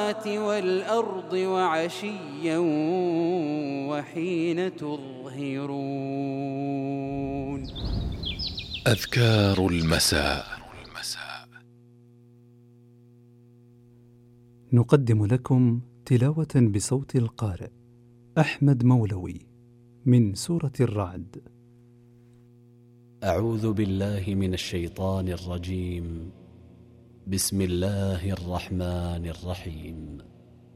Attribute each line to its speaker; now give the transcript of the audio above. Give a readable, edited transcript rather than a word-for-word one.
Speaker 1: والأرض وعشيا وحين تظهرون.
Speaker 2: أذكار المساء.
Speaker 3: نقدم لكم تلاوة بصوت القارئ أحمد مولوي من سورة الرعد.
Speaker 4: أعوذ بالله من الشيطان الرجيم. بسم الله الرحمن الرحيم.